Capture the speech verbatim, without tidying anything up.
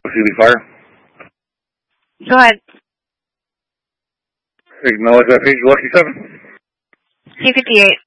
Sealy Fire. Go ahead. Acknowledge that page, Lucky seven. C fifty-eight.